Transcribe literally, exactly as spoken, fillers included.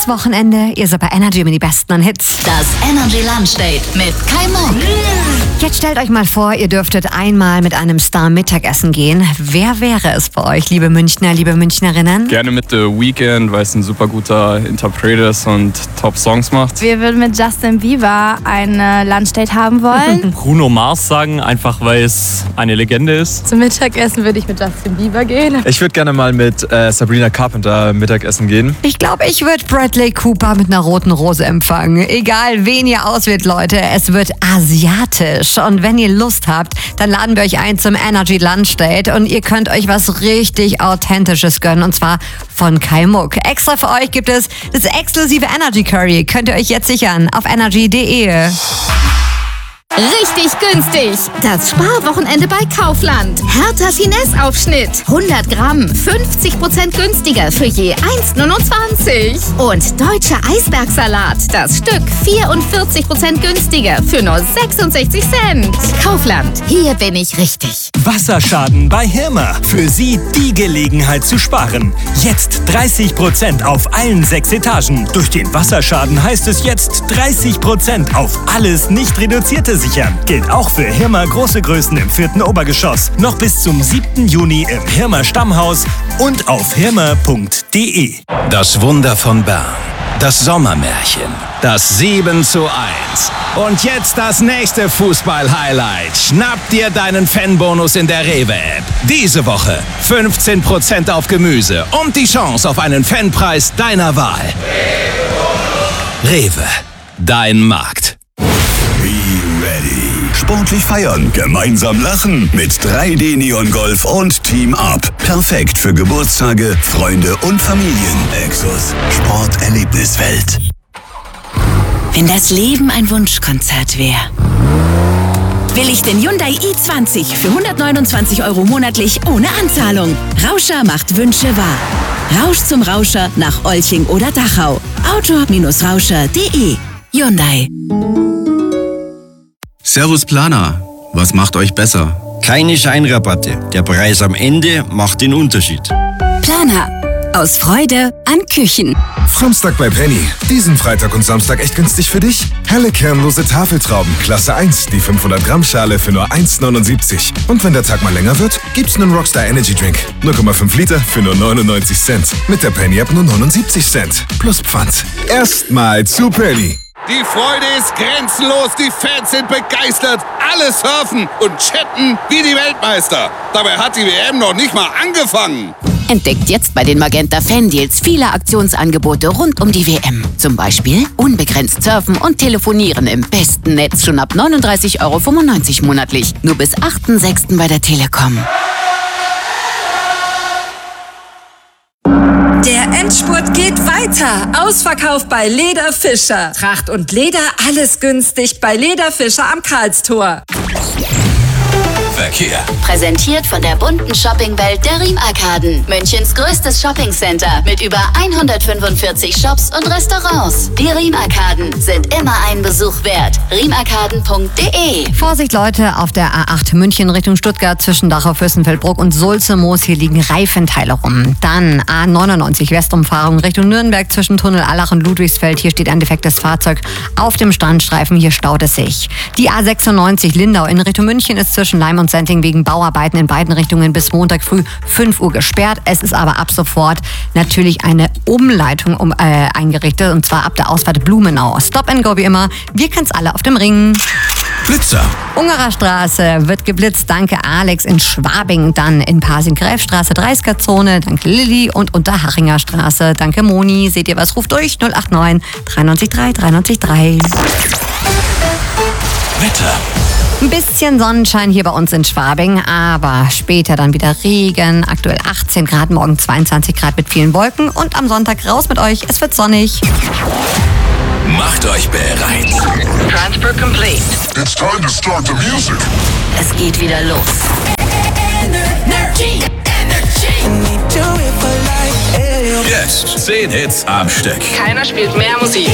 Schönes Wochenende. Ihr seid bei Energy mit die besten Hits. Das Energy Lunch Date mit Kai Muck. Jetzt stellt euch mal vor, ihr dürftet einmal mit einem Star Mittagessen gehen. Wer wäre es bei euch, liebe Münchner, liebe Münchnerinnen? Gerne mit The Weeknd, weil es ein super guter Interpret ist und Top-Songs macht. Wir würden mit Justin Bieber ein Lunchdate haben wollen. Bruno Mars sagen, einfach weil es eine Legende ist. Zum Mittagessen würde ich mit Justin Bieber gehen. Ich würde gerne mal mit äh, Sabrina Carpenter Mittagessen gehen. Ich glaube, ich würde Bradley Cooper mit einer roten Rose empfangen. Egal, wen ihr auswählt, Leute, es wird asiatisch. Und wenn ihr Lust habt, dann laden wir euch ein zum Energy Lunch Date und ihr könnt euch was richtig Authentisches gönnen, und zwar von Kai Muck. Extra für euch gibt es das exklusive Energy Curry. Könnt ihr euch jetzt sichern auf energy punkt de. Richtig günstig. Das Sparwochenende bei Kaufland. Hertha Finesse-Aufschnitt. hundert Gramm, fünfzig Prozent günstiger für je eins Komma neunundzwanzig. Und deutscher Eisbergsalat. Das Stück vierundvierzig Prozent günstiger für nur sechsundsechzig Cent. Kaufland. Hier bin ich richtig. Wasserschaden bei Hirmer. Für Sie die Gelegenheit zu sparen. Jetzt dreißig Prozent auf allen sechs Etagen. Durch den Wasserschaden heißt es jetzt dreißig Prozent auf alles nicht reduzierte sichern. Gilt auch für Hirmer große Größen im vierten Obergeschoss. Noch bis zum siebten Juni im Hirmer Stammhaus und auf hirmer punkt de. Das Wunder von Bern. Das Sommermärchen. Das sieben zu eins. Und jetzt das nächste Fußball-Highlight. Schnapp dir deinen Fanbonus in der Rewe-App. Diese Woche fünfzehn Prozent auf Gemüse und die Chance auf einen Fanpreis deiner Wahl. Rewe. Dein Markt. Sportlich feiern, gemeinsam lachen mit drei D Neon Golf und Team Up. Perfekt für Geburtstage, Freunde und Familien. Exos Sporterlebniswelt. Wenn das Leben ein Wunschkonzert wäre, will ich den Hyundai i zwanzig für hundertneunundzwanzig Euro monatlich ohne Anzahlung. Rauscher macht Wünsche wahr. Rausch zum Rauscher nach Olching oder Dachau. auto Rauscher punkt de. Hyundai. Servus Planer, was macht euch besser? Keine Scheinrabatte. Der Preis am Ende macht den Unterschied. Planer. Aus Freude an Küchen. Samstag bei Penny. Diesen Freitag und Samstag echt günstig für dich? Helle kernlose Tafeltrauben, Klasse eins, die fünfhundert Gramm Schale für nur eins Komma neunundsiebzig. Und wenn der Tag mal länger wird, gibt's einen Rockstar Energy Drink. null Komma fünf Liter für nur neunundneunzig Cent. Mit der Penny App nur neunundsiebzig Cent. Plus Pfand. Erstmal zu Penny. Die Freude ist grenzenlos, die Fans sind begeistert, alle surfen und chatten wie die Weltmeister. Dabei hat die W M noch nicht mal angefangen. Entdeckt jetzt bei den Magenta Fan-Deals viele Aktionsangebote rund um die W M. Zum Beispiel unbegrenzt surfen und telefonieren im besten Netz schon ab neununddreißig Euro fünfundneunzig monatlich. Nur bis achten sechsten bei der Telekom. Der Endspurt geht weiter. Ausverkauf bei Leder Fischer. Tracht und Leder, alles günstig bei Leder Fischer am Karlstor. Verkehr. Präsentiert von der bunten Shoppingwelt der Riem-Arkaden. Münchens größtes Shoppingcenter mit über hundertfünfundvierzig Shops und Restaurants. Die Riem-Arkaden sind immer einen Besuch wert. riem arkaden punkt de. Vorsicht Leute, auf der A acht München Richtung Stuttgart zwischen Dachau, Fürstenfeldbruck und Sulzemoos. Hier liegen Reifenteile rum. Dann A neunundneunzig Westumfahrung Richtung Nürnberg zwischen Tunnel Allach und Ludwigsfeld. Hier steht ein defektes Fahrzeug auf dem Standstreifen. Hier staut es sich. Die A sechsundneunzig Lindau in Richtung München ist zwischen Leim und Sendling wegen Bauarbeiten in beiden Richtungen bis Montag früh fünf Uhr gesperrt. Es ist aber ab sofort natürlich eine Umleitung um, äh, eingerichtet, und zwar ab der Ausfahrt Blumenau. Stop and go wie immer. Wir kennen's alle auf dem Ring. Blitzer. Ungerer Straße wird geblitzt. Danke Alex in Schwabing. Dann in Pasing-Greifstraße dreißiger-Zone. Danke Lilly. Und Unterhachinger Straße. Danke Moni. Seht ihr was? Ruft durch null acht neun drei neun drei drei neun drei. Wetter. Ein bisschen Sonnenschein hier bei uns in Schwabing, aber später dann wieder Regen. Aktuell achtzehn Grad, morgen zweiundzwanzig Grad mit vielen Wolken. Und am Sonntag raus mit euch, es wird sonnig. Macht euch bereit. Transfer complete. It's time to start the music. Es geht wieder los. Energy, Energy. Jetzt zehn Hits am Stück. Keiner spielt mehr Musik.